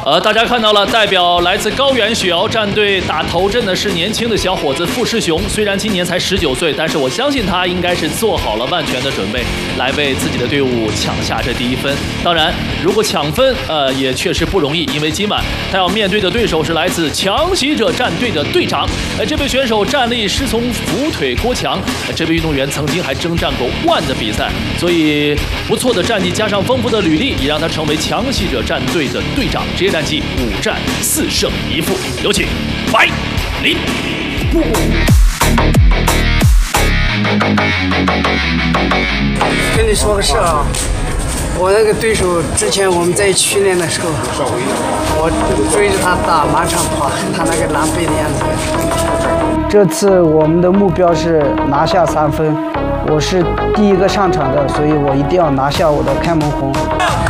大家看到了，代表来自高原雪翱战队打头阵的是年轻的小伙子傅世雄。虽然今年才19岁，但是我相信他应该是做好了万全的准备，来为自己的队伍抢下这第1分。当然，如果抢分，也确实不容易，因为今晚他要面对的对手是来自强袭者战队的队长。这位选手战力师从扶腿郭强，这位运动员曾经还征战过万的比赛，所以不错的战绩加上丰富的履历，也让他成为强袭者战队的队长。职业战绩5战4胜1负，有请白林步。 跟你说个事啊，我那个对手之前我们在一起训练的时候，我追着他打满场跑，他那个狼狈的样子。这次我们的目标是拿下3分，我是第1个上场的，所以我一定要拿下我的开门红。